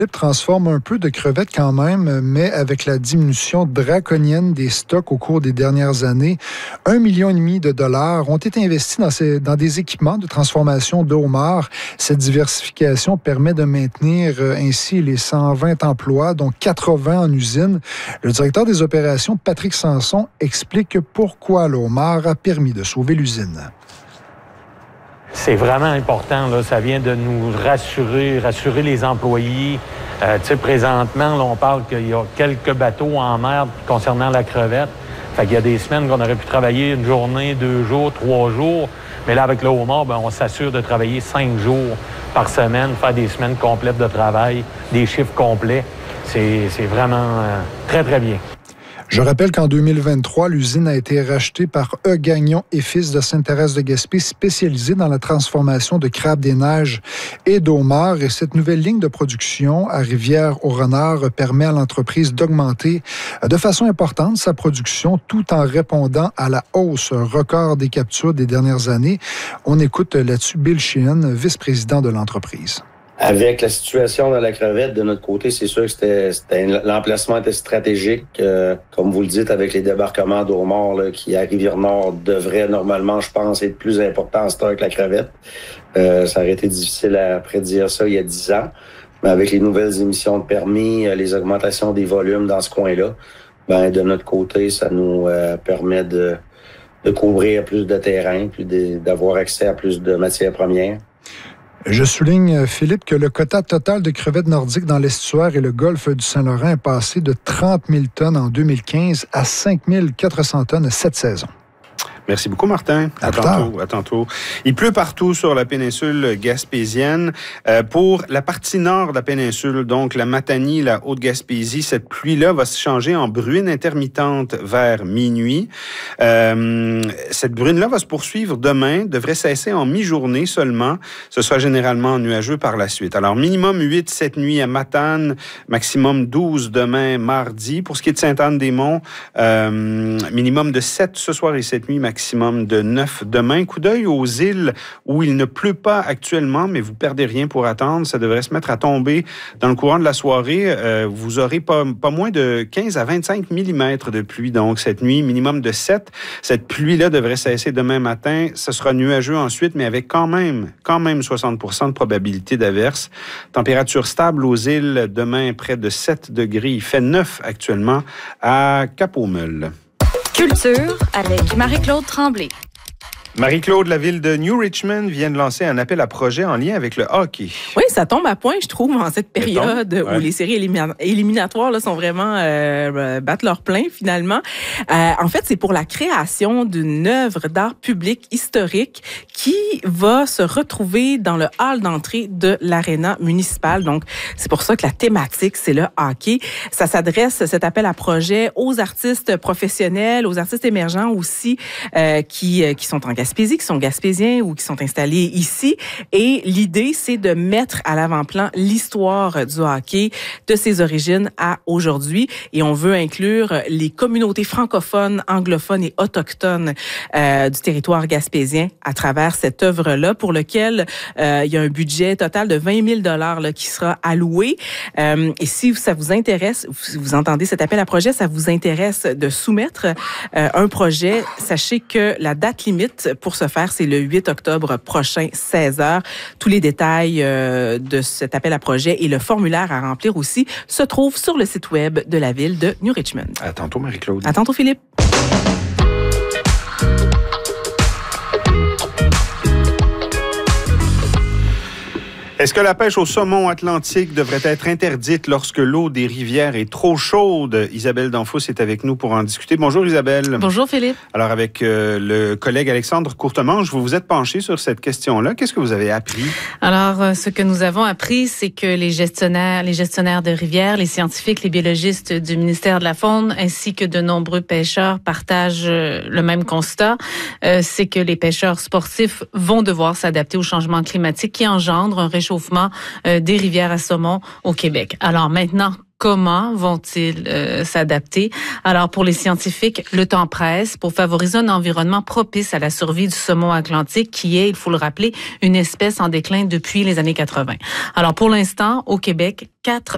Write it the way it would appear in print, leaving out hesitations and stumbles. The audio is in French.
transforme un peu de crevettes quand même, mais avec la diminution draconienne des stocks au cours des dernières années, 1,5 million de dollars ont été investis dans des équipements de transformation de homards. Cette diversification permet de maintenir ainsi les 120 emplois, dont 80 en usine. Le directeur des opérations, Patrick Sanson, explique pourquoi le homard a permis de sauver l'usine. C'est vraiment important, là. Ça vient de nous rassurer les employés. Tu sais, présentement, là, on parle qu'il y a quelques bateaux en mer concernant la crevette. Fait qu'il y a des semaines qu'on aurait pu travailler une journée, 2 jours, 3 jours. Mais là, avec le homard, on s'assure de travailler 5 jours par semaine, faire des semaines complètes de travail, des chiffres complets. C'est vraiment très, très bien. Je rappelle qu'en 2023, l'usine a été rachetée par E. Gagnon et Fils de Sainte-Thérèse-de-Gaspé, spécialisée dans la transformation de crabes des neiges et d'homards. Et cette nouvelle ligne de production à Rivière-au-Renard permet à l'entreprise d'augmenter de façon importante sa production tout en répondant à la hausse record des captures des dernières années. On écoute là-dessus Bill Sheehan, vice-président de l'entreprise. Avec la situation dans la crevette, de notre côté, c'est sûr que l'emplacement était stratégique. Comme vous le dites, avec les débarquements d'homards qui, à Rivière-Nord, devraient normalement, je pense, être plus importants en stock que la crevette. Ça aurait été difficile à prédire ça il y a 10 ans. Mais avec les nouvelles émissions de permis, les augmentations des volumes dans ce coin-là, de notre côté, ça nous permet de couvrir plus de terrain, puis d'avoir accès à plus de matières premières. Je souligne, Philippe, que le quota total de crevettes nordiques dans l'estuaire et le golfe du Saint-Laurent est passé de 30 000 tonnes en 2015 à 5 400 tonnes cette saison. Merci beaucoup, Martin. À tantôt. Il pleut partout sur la péninsule gaspésienne. Pour la partie nord de la péninsule, donc la Matanie, la Haute-Gaspésie, cette pluie-là va se changer en bruine intermittente vers minuit. Cette bruine-là va se poursuivre demain, devrait cesser en mi-journée seulement. Ce sera généralement nuageux par la suite. Alors, minimum 8 cette nuit à Matane, maximum 12 demain, mardi. Pour ce qui est de Sainte-Anne-des-Monts, minimum de 7 ce soir et cette nuit, maximum de 9 demain. Coup d'œil aux îles où il ne pleut pas actuellement, mais vous perdez rien pour attendre. Ça devrait se mettre à tomber dans le courant de la soirée. Vous aurez pas moins de 15 à 25 mm de pluie. Donc, cette nuit, minimum de 7. Cette pluie-là devrait cesser demain matin. Ce sera nuageux ensuite, mais avec quand même 60% de probabilité d'averse. Température stable aux îles. Demain, près de 7 degrés. Il fait 9 actuellement à Cap-aux-Meules. Culture avec Marie-Claude Tremblay. Marie-Claude, la ville de New Richmond vient de lancer un appel à projet en lien avec le hockey. Oui, ça tombe à point, je trouve, en cette période où les séries éliminatoires sont vraiment battent leur plein, finalement. En fait, c'est pour la création d'une œuvre d'art public historique qui va se retrouver dans le hall d'entrée de l'aréna municipale. Donc, c'est pour ça que la thématique, c'est le hockey. Ça s'adresse, cet appel à projet, aux artistes professionnels, aux artistes émergents aussi, qui sont en Gaspésie, qui sont gaspésiens ou qui sont installés ici. Et l'idée, c'est de mettre à l'avant-plan l'histoire du hockey, de ses origines à aujourd'hui. Et on veut inclure les communautés francophones, anglophones et autochtones du territoire gaspésien à travers cette œuvre-là, pour lequel il y a un budget total de 20 000 $ qui sera alloué. Et si ça vous intéresse, si vous entendez cet appel à projet, ça vous intéresse de soumettre un projet, sachez que la date limite pour ce faire, c'est le 8 octobre prochain, 16h. Tous les détails de cet appel à projet et le formulaire à remplir aussi se trouvent sur le site web de la ville de New Richmond. À tantôt, Marie-Claude. À tantôt, Philippe. Est-ce que la pêche au saumon atlantique devrait être interdite lorsque l'eau des rivières est trop chaude? Isabelle Danfous est avec nous pour en discuter. Bonjour Isabelle. Bonjour Philippe. Alors avec le collègue Alexandre Courtemanche, vous vous êtes penché sur cette question-là. Qu'est-ce que vous avez appris? Alors, ce que nous avons appris, c'est que les gestionnaires de rivières, les scientifiques, les biologistes du ministère de la Faune, ainsi que de nombreux pêcheurs partagent le même constat. C'est que les pêcheurs sportifs vont devoir s'adapter au changement climatique qui engendre un réchauffement des rivières à saumon au Québec. Alors maintenant, comment vont-ils s'adapter? Alors, pour les scientifiques, le temps presse pour favoriser un environnement propice à la survie du saumon atlantique, qui est, il faut le rappeler, une espèce en déclin depuis les années 80. Alors, pour l'instant, au Québec, 4